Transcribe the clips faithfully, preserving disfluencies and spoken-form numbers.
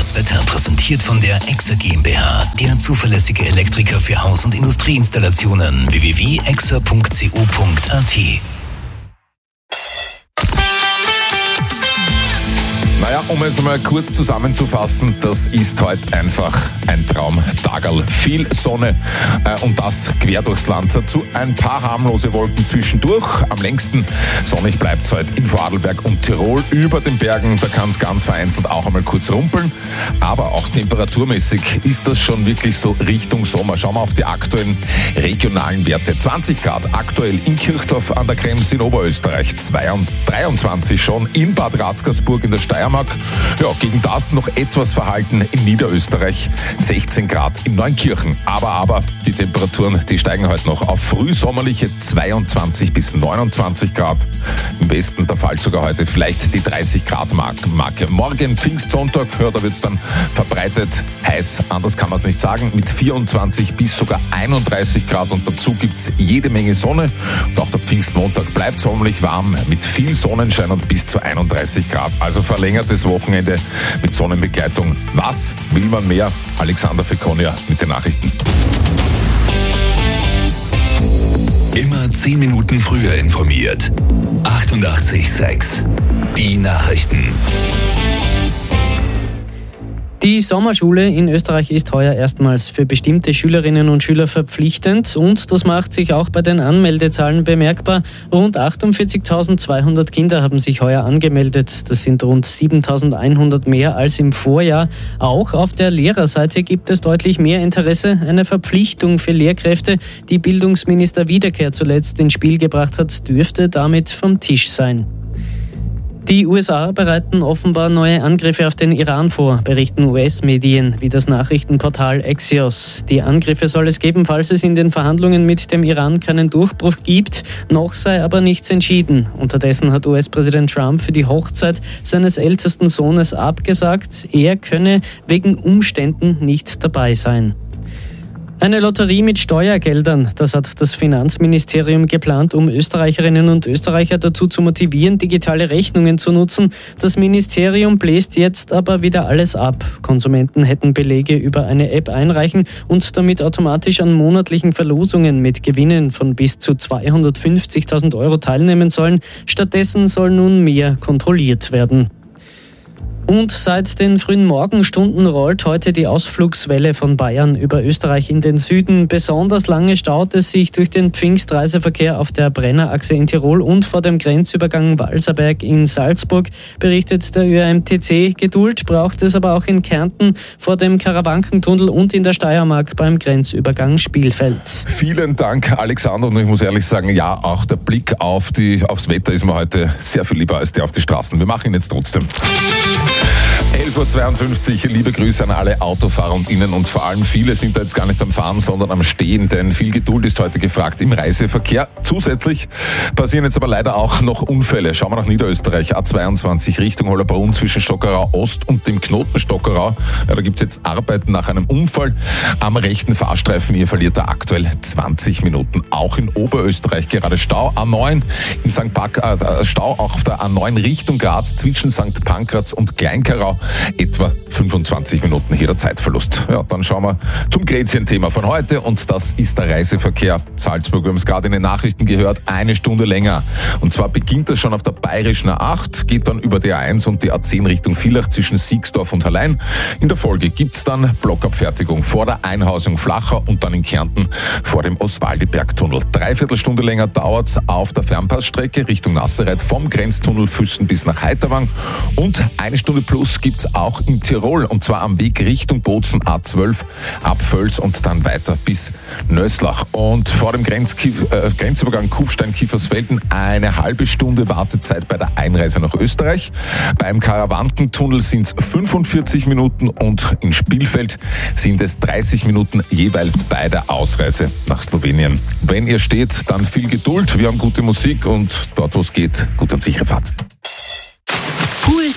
Das Wetter präsentiert von der Exa GmbH, der zuverlässige Elektriker für Haus- und Industrieinstallationen. w w w punkt exa punkt co punkt a t. Naja, um es mal kurz zusammenzufassen, das ist heute einfach ein Traumtagerl. Viel Sonne äh, und das quer durchs Land. Dazu ein paar harmlose Wolken zwischendurch. Am längsten sonnig bleibt es heute in Vorarlberg und Tirol. Über den Bergen, da kann es ganz vereinzelt auch einmal kurz rumpeln. Aber auch temperaturmäßig ist das schon wirklich so Richtung Sommer. Schauen wir auf die aktuellen regionalen Werte. zwanzig Grad aktuell in Kirchdorf an der Krems in Oberösterreich. dreiundzwanzig schon in Bad Radkersburg in der Steiermark. Ja, gegen das noch etwas verhalten in Niederösterreich, sechzehn Grad in Neunkirchen. Aber, aber, die Temperaturen, die steigen heute noch auf frühsommerliche zweiundzwanzig bis neunundzwanzig Grad. Im Westen, da fällt sogar heute vielleicht die dreißig Grad Marke. Morgen Pfingstsonntag, ja, da wird es dann verbreitet heiß, anders kann man es nicht sagen, mit vierundzwanzig bis sogar einunddreißig Grad und dazu gibt es jede Menge Sonne. Und auch der Pfingstmontag bleibt sommerlich warm mit viel Sonnenschein und bis zu einunddreißig Grad. Also verlängert das Wochenende mit Sonnenbegleitung. Was will man mehr? Alexander Fekonia mit den Nachrichten. Immer zehn Minuten früher informiert. achtundachtzig Komma sechs. Die Nachrichten. Die Sommerschule in Österreich ist heuer erstmals für bestimmte Schülerinnen und Schüler verpflichtend und das macht sich auch bei den Anmeldezahlen bemerkbar. Rund achtundvierzigtausendzweihundert Kinder haben sich heuer angemeldet. Das sind rund siebentausendeinhundert mehr als im Vorjahr. Auch auf der Lehrerseite gibt es deutlich mehr Interesse. Eine Verpflichtung für Lehrkräfte, die Bildungsminister Wiederkehr zuletzt ins Spiel gebracht hat, dürfte damit vom Tisch sein. Die U S A bereiten offenbar neue Angriffe auf den Iran vor, berichten U S-Medien wie das Nachrichtenportal Axios. Die Angriffe soll es geben, falls es in den Verhandlungen mit dem Iran keinen Durchbruch gibt. Noch sei aber nichts entschieden. Unterdessen hat U S-Präsident Trump für die Hochzeit seines ältesten Sohnes abgesagt. Er könne wegen Umständen nicht dabei sein. Eine Lotterie mit Steuergeldern, das hat das Finanzministerium geplant, um Österreicherinnen und Österreicher dazu zu motivieren, digitale Rechnungen zu nutzen. Das Ministerium bläst jetzt aber wieder alles ab. Konsumenten hätten Belege über eine App einreichen und damit automatisch an monatlichen Verlosungen mit Gewinnen von bis zu zweihundertfünfzigtausend Euro teilnehmen sollen. Stattdessen soll nun mehr kontrolliert werden. Und seit den frühen Morgenstunden rollt heute die Ausflugswelle von Bayern über Österreich in den Süden. Besonders lange staut es sich durch den Pfingstreiseverkehr auf der Brennerachse in Tirol und vor dem Grenzübergang Walserberg in Salzburg, berichtet der Ö R M T C. Geduld braucht es aber auch in Kärnten vor dem Karawankentunnel und in der Steiermark beim Grenzübergang Spielfeld. Vielen Dank, Alexander. Und ich muss ehrlich sagen, ja, auch der Blick auf die, aufs Wetter ist mir heute sehr viel lieber als der auf die Straßen. Wir machen ihn jetzt trotzdem. elf Uhr zweiundfünfzig, liebe Grüße an alle Autofahrer und Innen und vor allem viele sind da jetzt gar nicht am Fahren, sondern am Stehen, denn viel Geduld ist heute gefragt im Reiseverkehr. Zusätzlich passieren jetzt aber leider auch noch Unfälle. Schauen wir nach Niederösterreich, A zweiundzwanzig Richtung Hollerbrunn zwischen Stockerau Ost und dem Knoten Stockerau. Ja, da gibt es jetzt Arbeiten nach einem Unfall am rechten Fahrstreifen. Hier verliert er aktuell zwanzig Minuten. Auch in Oberösterreich gerade Stau, A neun in Sankt Pack, äh, Stau auch auf der A neun Richtung Graz zwischen Sankt Pankraz und Kleinkarau. Etwa fünfundzwanzig Minuten hier der Zeitverlust. Ja, dann schauen wir zum Grätzchen-Thema von heute und das ist der Reiseverkehr. Salzburg, wir haben es gerade in den Nachrichten gehört, eine Stunde länger. Und zwar beginnt das schon auf der Bayerischen A acht, geht dann über die A eins und die A zehn Richtung Villach zwischen Siegsdorf und Hallein. In der Folge gibt's dann Blockabfertigung vor der Einhausung Flachau und dann in Kärnten vor dem Oswaldibergtunnel. Dreiviertel Stunde länger dauert's auf der Fernpassstrecke Richtung Nassereit vom Grenztunnel Füssen bis nach Heiterwang und eine Stunde plus gibt's auch in Tirol und zwar am Weg Richtung Bozen A zwölf ab Völs und dann weiter bis Nöslach. Und vor dem Grenzkief, äh, Grenzübergang Kufstein-Kiefersfelden eine halbe Stunde Wartezeit bei der Einreise nach Österreich. Beim Karawankentunnel sind es fünfundvierzig Minuten und in Spielfeld sind es dreißig Minuten jeweils bei der Ausreise nach Slowenien. Wenn ihr steht, dann viel Geduld. Wir haben gute Musik und dort, wo es geht, gut und sichere Fahrt. Puls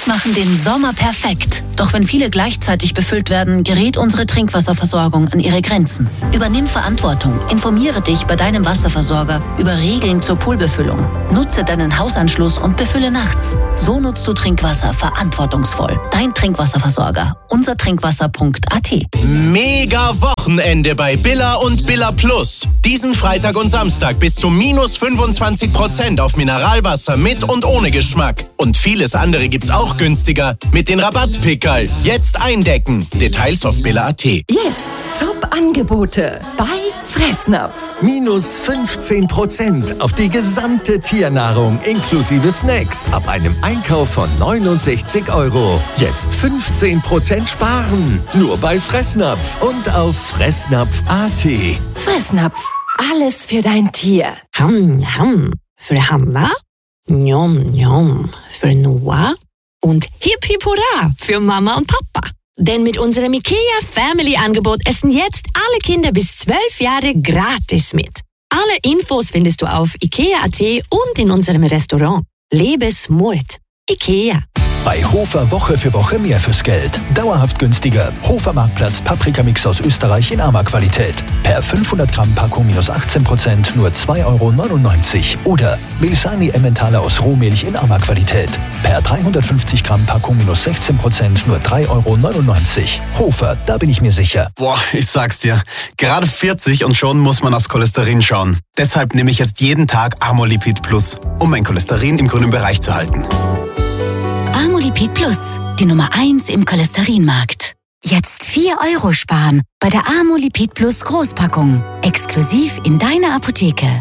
machen den Sommer perfekt. Doch wenn viele gleichzeitig befüllt werden, gerät unsere Trinkwasserversorgung an ihre Grenzen. Übernimm Verantwortung. Informiere dich bei deinem Wasserversorger über Regeln zur Poolbefüllung. Nutze deinen Hausanschluss und befülle nachts. So nutzt du Trinkwasser verantwortungsvoll. Dein Trinkwasserversorger. unser trinkwasser punkt a t. Mega Wochenende bei Billa und Billa Plus. Diesen Freitag und Samstag bis zu minus fünfundzwanzig Prozent auf Mineralwasser mit und ohne Geschmack. Und vieles andere gibt's auch günstiger mit den Rabattpickerl. Jetzt eindecken. Details auf billa punkt a t. Jetzt Top-Angebote bei Fressnapf. Minus fünfzehn Prozent auf die gesamte Tiernahrung inklusive Snacks ab einem Einkauf von neunundsechzig Euro. Jetzt fünfzehn Prozent sparen. Nur bei Fressnapf und auf fressnapf punkt a t. Fressnapf. Alles für dein Tier. Ham, ham. Für Hanna, njom, njom. Für Noah und Hip Hip Hurra für Mama und Papa. Denn mit unserem IKEA Family Angebot essen jetzt alle Kinder bis zwölf Jahre gratis mit. Alle Infos findest du auf ikea punkt a t und in unserem Restaurant. Lebe smart. IKEA. Bei Hofer Woche für Woche mehr fürs Geld. Dauerhaft günstiger. Hofer Marktplatz Paprikamix aus Österreich in Arma-Qualität. Per fünfhundert Gramm Packung minus achtzehn Prozent nur zwei Euro neunundneunzig. Oder Milsani Emmentaler aus Rohmilch in Arma-Qualität. Per dreihundertfünfzig Gramm Packung minus sechzehn Prozent nur drei Euro neunundneunzig. Hofer, da bin ich mir sicher. Boah, ich sag's dir. Gerade vierzig und schon muss man aufs Cholesterin schauen. Deshalb nehme ich jetzt jeden Tag Amolipid Plus, um mein Cholesterin im grünen Bereich zu halten. Amolipid Plus, die Nummer eins im Cholesterinmarkt. Jetzt vier Euro sparen bei der Amolipid Plus Großpackung. Exklusiv in deiner Apotheke.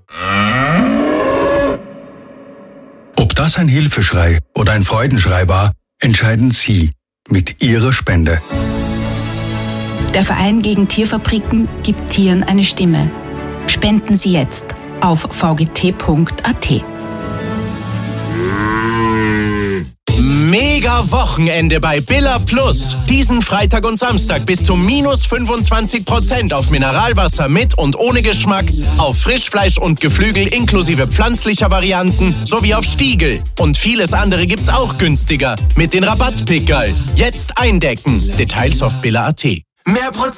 Ob das ein Hilfeschrei oder ein Freudenschrei war, entscheiden Sie mit Ihrer Spende. Der Verein gegen Tierfabriken gibt Tieren eine Stimme. Spenden Sie jetzt auf v g t punkt a t. Mega Wochenende bei Billa Plus. Diesen Freitag und Samstag bis zu minus fünfundzwanzig Prozent auf Mineralwasser mit und ohne Geschmack, auf Frischfleisch und Geflügel inklusive pflanzlicher Varianten sowie auf Stiegel. Und vieles andere gibt's auch günstiger mit den Rabattpickerl. Jetzt eindecken. Details auf billa punkt a t. Mehr Prozent.